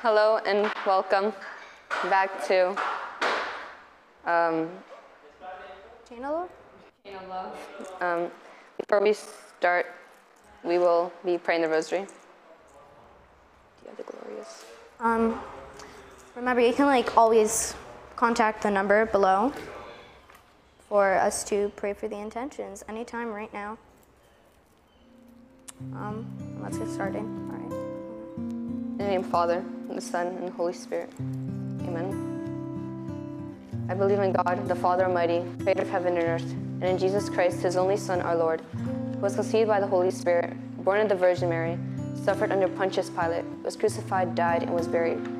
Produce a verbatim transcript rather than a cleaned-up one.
Hello and welcome back to um, Chain of Love? Chain of Love. Um, before we start, we will be praying the rosary. Do you have the glorious? Um, remember, you can like always contact the number below for us to pray for the intentions anytime right now. Um, let's get started. All right. In the name of the Father, and the Son, and the Holy Spirit. Amen. I believe in God, the Father Almighty, creator of heaven and earth, and in Jesus Christ, his only Son, our Lord, who was conceived by the Holy Spirit, born of the Virgin Mary, suffered under Pontius Pilate, was crucified, died, and was buried.